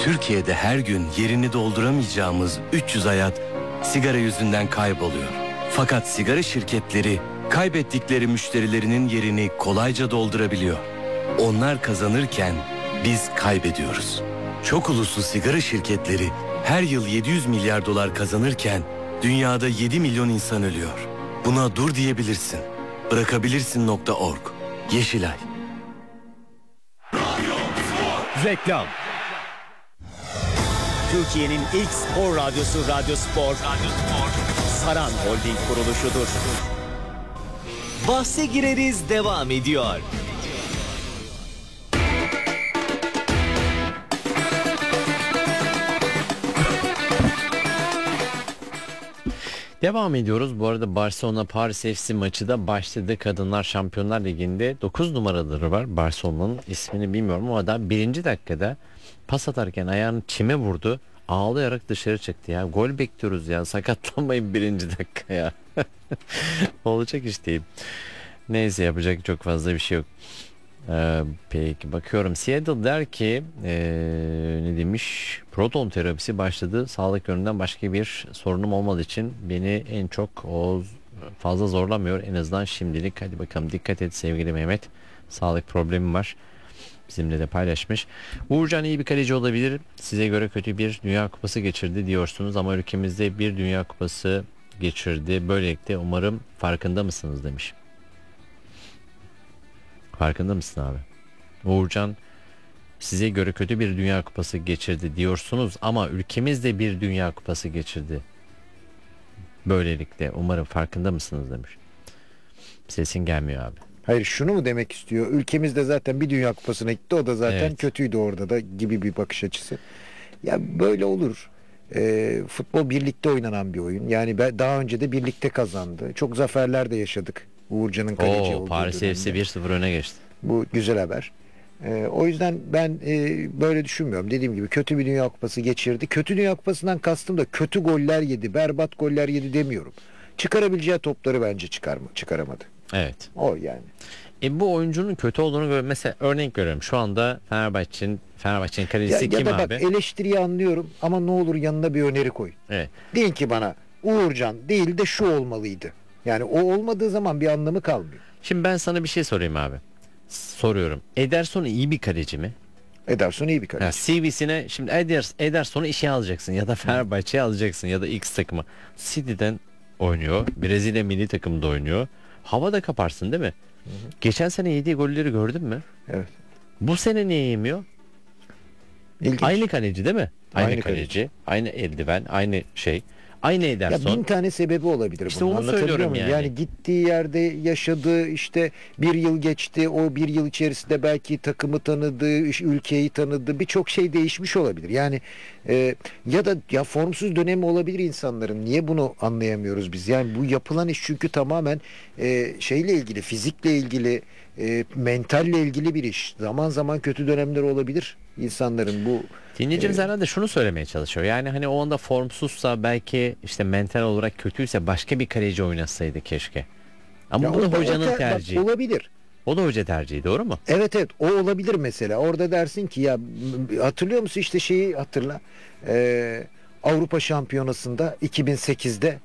Türkiye'de her gün yerini dolduramayacağımız 300 hayat sigara yüzünden kayboluyor. Fakat sigara şirketleri kaybettikleri müşterilerinin yerini kolayca doldurabiliyor. Onlar kazanırken biz kaybediyoruz. Çok uluslu sigara şirketleri her yıl 700 milyar dolar kazanırken dünyada 7 milyon insan ölüyor. Buna dur diyebilirsin. Bırakabilirsin.org. Yeşilay. Reklam. Türkiye'nin ilk spor radyosu Radyo Spor. Saran Holding kuruluşudur. Bahse gireriz devam ediyor. Devam ediyoruz. Bu arada Barcelona Paris FC maçı da başladı. Kadınlar Şampiyonlar Ligi'nde 9 numaraları var. Barcelona'nın ismini bilmiyorum ama da 1. dakikada pas atarken ayağını çime vurdu. Ağlayarak dışarı çıktı ya. Gol bekliyoruz ya. Sakatlanmayın 1. dakika ya. Olacak iş değil. Neyse, yapacak çok fazla bir şey yok. Peki bakıyorum. Seattle der ki ne demiş? Proton terapisi başladı. Sağlık yönünden başka bir sorunum olmadığı için beni en çok fazla zorlamıyor. En azından şimdilik. Hadi bakalım, dikkat et sevgili Mehmet. Sağlık problemi var. Bizimle de paylaşmış. Uğurcan iyi bir kaleci olabilir. Size göre kötü bir Dünya Kupası geçirdi diyorsunuz ama ülkemizde bir Dünya Kupası geçirdi. Böylelikle umarım farkında mısınız demiş. Farkında mısın abi? Uğurcan, size göre kötü bir Dünya Kupası geçirdi diyorsunuz ama ülkemizde bir Dünya Kupası geçirdi. Böylelikle umarım farkında mısınız demiş. Sesin gelmiyor abi. Hayır, şunu mu demek istiyor? Ülkemizde zaten bir Dünya Kupası'na gitti. O da zaten Evet. kötüydü orada da gibi bir bakış açısı. Ya böyle olur. Futbol birlikte oynanan bir oyun. Yani daha önce de birlikte kazandı. Çok zaferler de yaşadık. Uğurcan'ın kaleci olduğu Paris dönemde. FC 1-0 öne geçti. Bu güzel haber. O yüzden ben böyle düşünmüyorum. Dediğim gibi kötü bir Dünya Kupası geçirdi. Kötü Dünya Kupası'ndan kastım da kötü goller yedi, berbat goller yedi demiyorum. Çıkarabileceği topları bence çıkaramadı. Evet. O yani. Bu oyuncunun kötü olduğunu mesela örnek veriyorum. Şu anda Fenerbahçe'nin kalecisi Ya kim da abi? bak, eleştiriyi anlıyorum ama ne olur yanına bir öneri koy. Evet. Deyin ki bana Uğurcan değil de şu olmalıydı. Yani o olmadığı zaman bir anlamı kalmıyor. Şimdi ben sana bir şey sorayım abi. Soruyorum. Ederson iyi bir kaleci mi? Ederson iyi bir kaleci. Ya CV'sine şimdi Ederson'u işe alacaksın ya da Fenerbahçe'ye alacaksın ya da X takımı. City'den oynuyor. Brezilya milli takımında oynuyor. Havada kaparsın değil mi? Hı. Geçen sene yediği golleri gördün mü? Evet. Bu sene niye yemiyor? İlginç. Aynı kaleci değil mi? Aynı kaleci, kaleci. aynı eldiven, aynı şey. Aynı Ederson. Ya 1000 tane sebebi olabilir İşte bunun. onu Anlatabiliyor söylüyorum muyum? yani. Yani gittiği yerde yaşadığı, işte bir yıl geçti. O bir yıl içerisinde belki takımı tanıdı, ülkeyi tanıdı. Birçok şey değişmiş olabilir. Yani ya da formsuz dönemi olabilir insanların. Niye bunu anlayamıyoruz biz? Yani bu yapılan iş çünkü tamamen şeyle ilgili, fizikle ilgili, mentalle ilgili bir iş. Zaman zaman kötü dönemler olabilir insanların. Bu Dinleyicimiz herhalde şunu söylemeye çalışıyor. Yani hani o anda formsuzsa, belki işte mental olarak kötüyse başka bir kaleci oynasaydı keşke. Ama bu da hocanın tercihi. Bak, olabilir. O da hoca tercihi, doğru mu? Evet, o olabilir mesela. Orada dersin ki ya, hatırlıyor musun işte şeyi hatırla. Avrupa Şampiyonası'nda 2008'de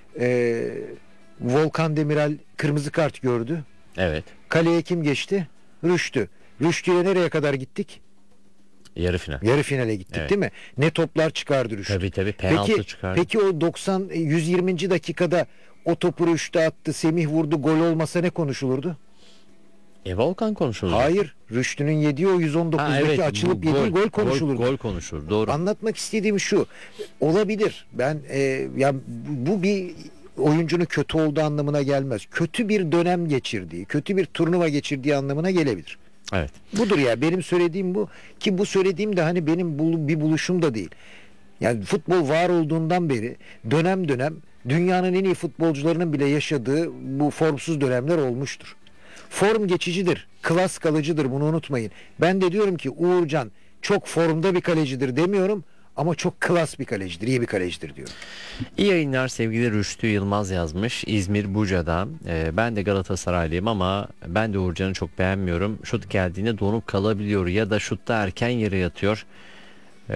Volkan Demirel kırmızı kart gördü. Evet. Kaleye kim geçti? Rüştü. Rüştü'ye nereye kadar gittik? Yarı final. Yarı finale gittik, Evet. değil mi? Ne toplar çıkardı Rüştü. Tabii penaltı çıkardı. Peki o 120. dakikada o topu Rüştü attı, Semih vurdu, gol olmasa ne konuşulurdu? Volkan konuşulur. Hayır. Rüştü'nün yediği o 119'daki açılıp yediği gol konuşulurdu. Gol konuşulur. Doğru. Anlatmak istediğim şu. Olabilir. Ben ya bu bir oyuncunun kötü olduğu anlamına gelmez. Kötü bir dönem geçirdiği, kötü bir turnuva geçirdiği anlamına gelebilir. Evet. Budur ya, benim söylediğim bu, ki bu söylediğim de hani benim bir buluşum da değil. Yani futbol var olduğundan beri dönem dönem dünyanın en iyi futbolcularının bile yaşadığı bu formsuz dönemler olmuştur. Form geçicidir, klas kalıcıdır, bunu unutmayın. Ben de diyorum ki Uğurcan çok formda bir kalecidir demiyorum ama çok klas bir kalecidir, iyi bir kalecidir diyorum. İyi yayınlar sevgili Rüştü Yılmaz yazmış İzmir Buca'dan. Ben de Galatasaraylıyım ama ben de Uğurcan'ı çok beğenmiyorum. Şut geldiğinde donup kalabiliyor ya da şutta erken yere yatıyor.